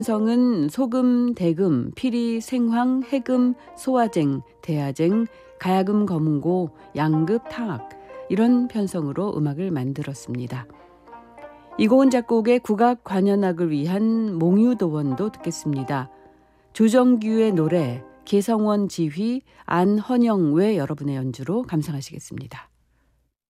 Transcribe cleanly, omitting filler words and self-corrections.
성은 소금, 대금, 피리, 생황, 해금, 소화쟁, 대하쟁, 가야금, 거문고, 양급, 탕악 이런 편성으로 음악을 만들었습니다. 이고은 작곡의 국악 관현악을 위한 몽유도원도 듣겠습니다. 조정규의 노래, 계성원 지휘, 안헌영 외 여러분의 연주로 감상하시겠습니다.